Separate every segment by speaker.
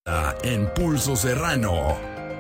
Speaker 1: En Pulso Serrano.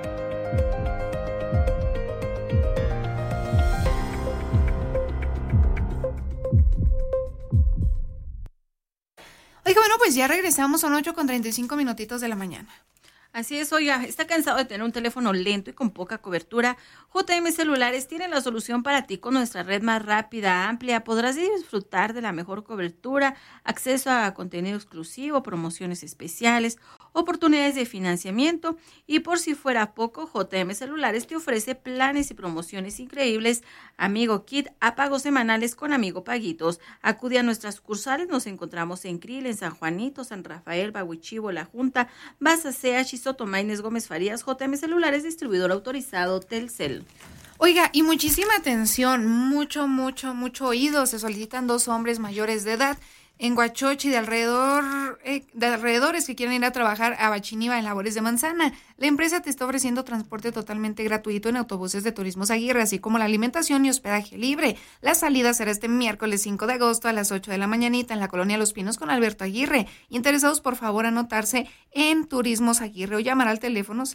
Speaker 2: Oiga, bueno, pues ya regresamos, son 8:35 minutitos de la mañana.
Speaker 3: Así es, oiga, ¿está cansado de tener un teléfono lento y con poca cobertura? JM Celulares tiene la solución para ti con nuestra red más rápida, amplia. Podrás disfrutar de la mejor cobertura, acceso a contenido exclusivo, promociones especiales, oportunidades de financiamiento y por si fuera poco, JM Celulares te ofrece planes y promociones increíbles. Amigo Kit a pagos semanales con Amigo Paguitos. Acude a nuestras sucursales, nos encontramos en Krill, en San Juanito, San Rafael, Bahuichivo, La Junta, Baza CH, Sotomaines, Gómez Farías. JM Celulares, distribuidor autorizado Telcel.
Speaker 2: Oiga, y muchísima atención, mucho oído. Se solicitan 2 hombres mayores de edad en Huachochi de alrededores que quieren ir a trabajar a Bachiniva en labores de manzana. La empresa te está ofreciendo transporte totalmente gratuito en autobuses de Turismos Aguirre, así como la alimentación y hospedaje libre. La salida será este miércoles 5 de agosto a las 8 de la mañanita en la colonia Los Pinos con Alberto Aguirre. Interesados, por favor, anotarse en Turismos Aguirre o llamar al teléfono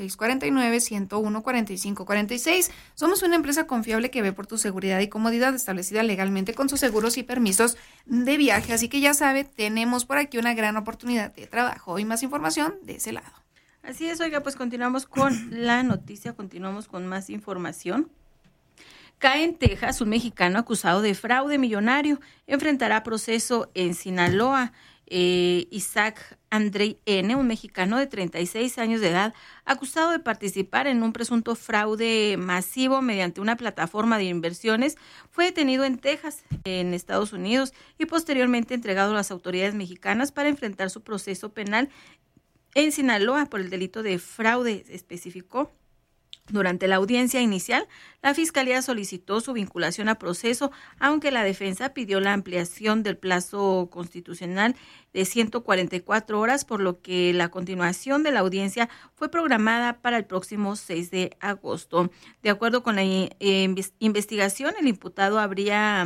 Speaker 2: 649-101-4546. Somos una empresa confiable que ve por tu seguridad y comodidad, establecida legalmente con sus seguros y permisos de viaje. Así que ya sabe, tenemos por aquí una gran oportunidad de trabajo y más información de ese lado.
Speaker 3: Así es, oiga, pues continuamos con la noticia, continuamos con más información. Cae en Texas un mexicano acusado de fraude millonario, enfrentará proceso en Sinaloa. Isaac Andrei N., un mexicano de 36 años de edad, acusado de participar en un presunto fraude masivo mediante una plataforma de inversiones, fue detenido en Texas, en Estados Unidos, y posteriormente entregado a las autoridades mexicanas para enfrentar su proceso penal en Sinaloa por el delito de fraude, especificó. Durante la audiencia inicial, la Fiscalía solicitó su vinculación a proceso, aunque la defensa pidió la ampliación del plazo constitucional de 144 horas, por lo que la continuación de la audiencia fue programada para el próximo 6 de agosto. De acuerdo con la investigación, el imputado habría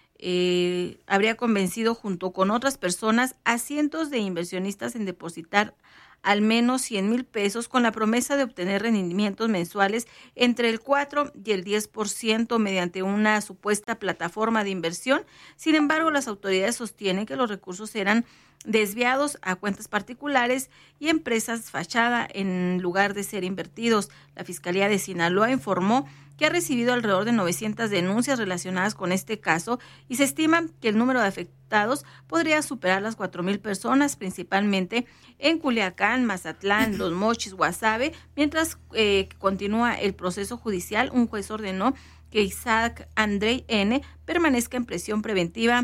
Speaker 3: convencido junto con otras personas a cientos de inversionistas en depositar al menos 100,000 pesos con la promesa de obtener rendimientos mensuales entre el 4 y el 10% mediante una supuesta plataforma de inversión. Sin embargo, las autoridades sostienen que los recursos eran desviados a cuentas particulares y empresas fachada en lugar de ser invertidos. La Fiscalía de Sinaloa informó que ha recibido alrededor de 900 denuncias relacionadas con este caso y se estima que el número de afectados podría superar las 4,000 personas, principalmente en Culiacán, Mazatlán, Los Mochis, Guasave. Mientras continúa el proceso judicial, un juez ordenó que Isaac Andrei N. permanezca en prisión preventiva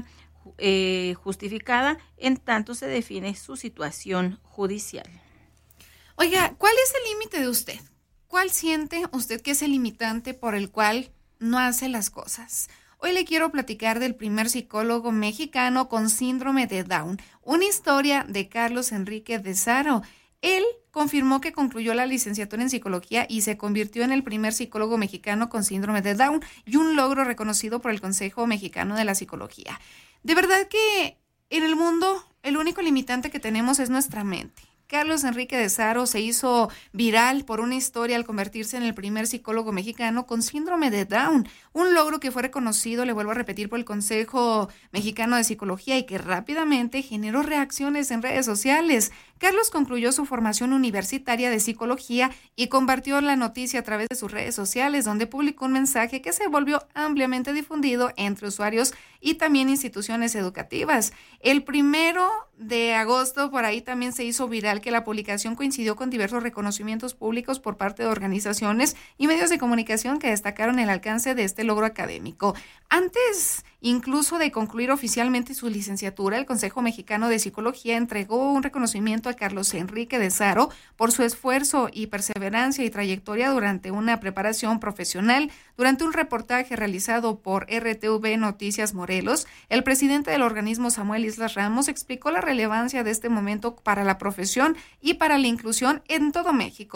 Speaker 3: justificada en tanto se define su situación judicial.
Speaker 2: Oiga, ¿cuál es el límite de usted? ¿Cuál siente usted que es el limitante por el cual no hace las cosas? Hoy le quiero platicar del primer psicólogo mexicano con síndrome de Down, una historia de Carlos Enrique de Saro. Él confirmó que concluyó la licenciatura en psicología y se convirtió en el primer psicólogo mexicano con síndrome de Down y un logro reconocido por el Consejo Mexicano de la Psicología. De verdad que en el mundo el único limitante que tenemos es nuestra mente. Carlos Enrique de Saro se hizo viral por una historia al convertirse en el primer psicólogo mexicano con síndrome de Down, un logro que fue reconocido, le vuelvo a repetir, por el Consejo Mexicano de Psicología y que rápidamente generó reacciones en redes sociales. Carlos concluyó su formación universitaria de psicología y compartió la noticia a través de sus redes sociales, donde publicó un mensaje que se volvió ampliamente difundido entre usuarios y también instituciones educativas. El 1 de agosto por ahí también se hizo viral que la publicación coincidió con diversos reconocimientos públicos por parte de organizaciones y medios de comunicación que destacaron el alcance de este logro académico. Antes incluso de concluir oficialmente su licenciatura, el Consejo Mexicano de Psicología entregó un reconocimiento a Carlos Enrique de Saro por su esfuerzo y perseverancia y trayectoria durante una preparación profesional. Durante un reportaje realizado por RTV Noticias Morelos, el presidente del organismo, Samuel Islas Ramos, explicó la relevancia de este momento para la profesión y para la inclusión en todo México.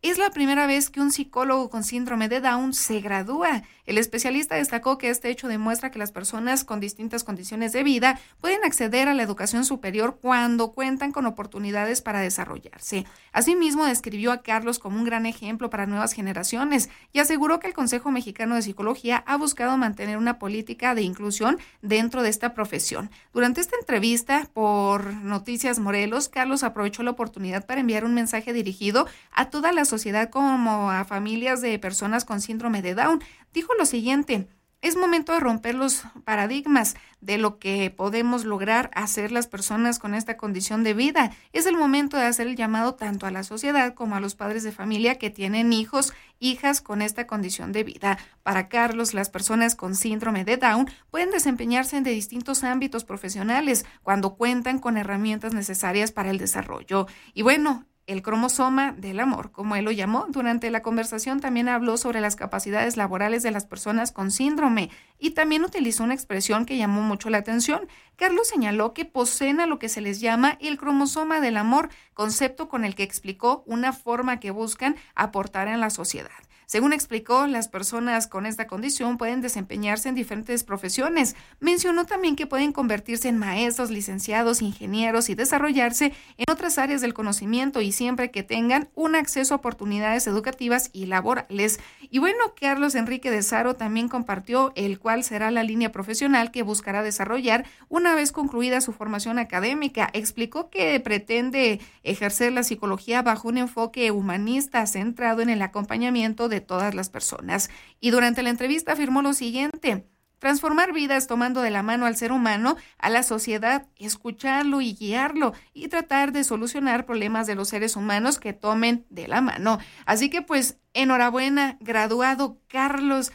Speaker 2: Es la primera vez que un psicólogo con síndrome de Down se gradúa. El especialista destacó que este hecho demuestra que las personas con distintas condiciones de vida pueden acceder a la educación superior cuando cuentan con oportunidades para desarrollarse. Asimismo, describió a Carlos como un gran ejemplo para nuevas generaciones y aseguró que el Consejo Mexicano de Psicología ha buscado mantener una política de inclusión dentro de esta profesión. Durante esta entrevista por Noticias Morelos, Carlos aprovechó la oportunidad para enviar un mensaje dirigido a toda la sociedad como a familias de personas con síndrome de Down. Dijo lo siguiente: es momento de romper los paradigmas de lo que podemos lograr hacer las personas con esta condición de vida. Es el momento de hacer el llamado tanto a la sociedad como a los padres de familia que tienen hijos, hijas con esta condición de vida. Para Carlos, las personas con síndrome de Down pueden desempeñarse en distintos ámbitos profesionales cuando cuentan con herramientas necesarias para el desarrollo. Y bueno, el cromosoma del amor, como él lo llamó. Durante la conversación también habló sobre las capacidades laborales de las personas con síndrome y también utilizó una expresión que llamó mucho la atención. Carlos señaló que poseen a lo que se les llama el cromosoma del amor, concepto con el que explicó una forma que buscan aportar en la sociedad. Según explicó, las personas con esta condición pueden desempeñarse en diferentes profesiones. Mencionó también que pueden convertirse en maestros, licenciados, ingenieros y desarrollarse en otras áreas del conocimiento y siempre que tengan un acceso a oportunidades educativas y laborales. Y bueno, Carlos Enrique de Saro también compartió el cual será la línea profesional que buscará desarrollar una vez concluida su formación académica. Explicó que pretende ejercer la psicología bajo un enfoque humanista centrado en el acompañamiento de todas las personas. Y durante la entrevista afirmó lo siguiente: transformar vidas tomando de la mano al ser humano, a la sociedad, escucharlo y guiarlo y tratar de solucionar problemas de los seres humanos que tomen de la mano. Así que pues enhorabuena, graduado Carlos,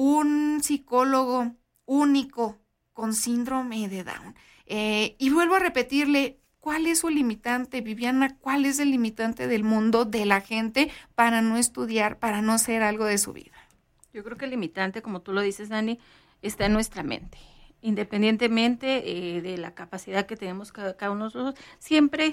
Speaker 2: un psicólogo único con síndrome de Down. Y vuelvo a repetirle, ¿cuál es su limitante, Viviana? ¿Cuál es el limitante del mundo, de la gente, para no estudiar, para no ser algo de su vida?
Speaker 3: Yo creo que el limitante, como tú lo dices, Dani, está en nuestra mente. Independientemente de la capacidad que tenemos cada uno de nosotros, siempre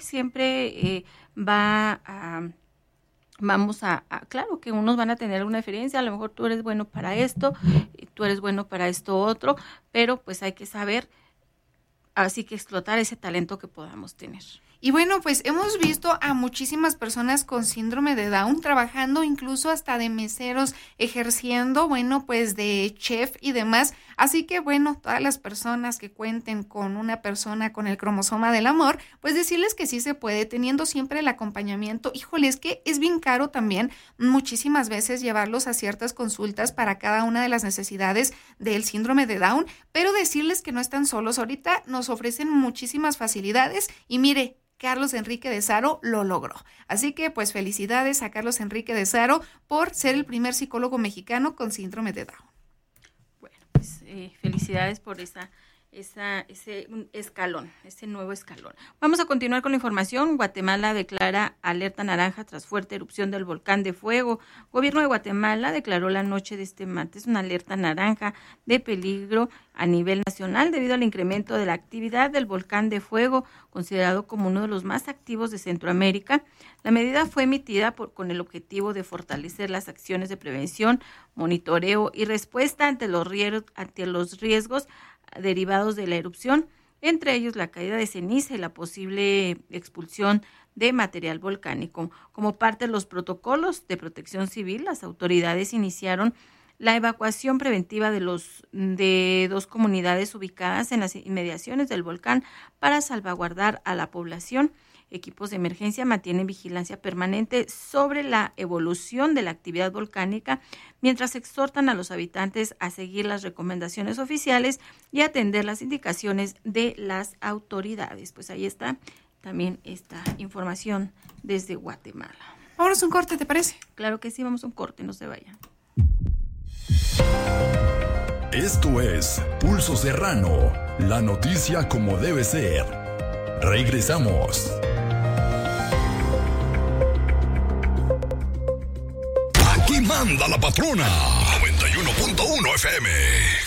Speaker 3: claro que unos van a tener una diferencia, a lo mejor tú eres bueno para esto, tú eres bueno para esto otro, pero pues hay que saber, así que explotar ese talento que podamos tener.
Speaker 2: Y bueno, pues hemos visto a muchísimas personas con síndrome de Down trabajando incluso hasta de meseros, ejerciendo, bueno, pues de chef y demás. Así que bueno, todas las personas que cuenten con una persona con el cromosoma del amor, pues decirles que sí se puede, teniendo siempre el acompañamiento. Híjole, es que es bien caro también muchísimas veces llevarlos a ciertas consultas para cada una de las necesidades del síndrome de Down, pero decirles que no están solos. Ahorita nos ofrecen muchísimas facilidades y mire, Carlos Enrique de Saro lo logró. Así que pues felicidades a Carlos Enrique de Saro por ser el primer psicólogo mexicano con síndrome de Down.
Speaker 3: Bueno, pues felicidades por ese escalón, ese nuevo escalón. Vamos a continuar con la información. Guatemala declara alerta naranja tras fuerte erupción del volcán de fuego. Gobierno de Guatemala declaró la noche de este martes una alerta naranja de peligro a nivel nacional debido al incremento de la actividad del volcán de fuego, considerado como uno de los más activos de Centroamérica. La medida fue emitida con el objetivo de fortalecer las acciones de prevención, monitoreo y respuesta ante los riesgos derivados de la erupción, entre ellos la caída de ceniza y la posible expulsión de material volcánico. Como parte de los protocolos de protección civil, las autoridades iniciaron la evacuación preventiva de 2 comunidades ubicadas en las inmediaciones del volcán para salvaguardar a la población. Equipos de emergencia mantienen vigilancia permanente sobre la evolución de la actividad volcánica, mientras exhortan a los habitantes a seguir las recomendaciones oficiales y atender las indicaciones de las autoridades. Pues ahí está también esta información desde Guatemala.
Speaker 2: Vámonos a un corte, ¿te parece?
Speaker 3: Claro que sí, vamos a un corte, no se vayan.
Speaker 1: Esto es Pulso Serrano, la noticia como debe ser. Regresamos. Aquí manda la patrona. 91.1 FM.